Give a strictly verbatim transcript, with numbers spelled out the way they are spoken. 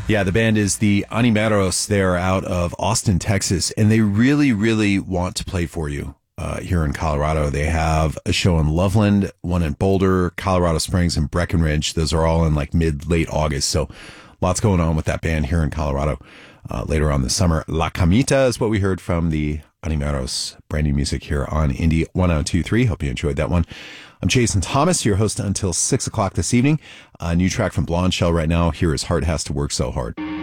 Yeah, the band is the Animeros. They're out of Austin, Texas, and they really, really want to play for you uh, here in Colorado. They have a show in Loveland, one in Boulder, Colorado Springs, and Breckenridge. Those are all in like mid, late August. So lots going on with that band here in Colorado uh, later on this summer. La Camita is what we heard from the Animeros. Brand new music here on Indie one oh two point three. Hope you enjoyed that one. I'm Jason Thomas, your host until six o'clock this evening. A new track from Blonde Shell right now. Here is Heart Has to Work So Hard.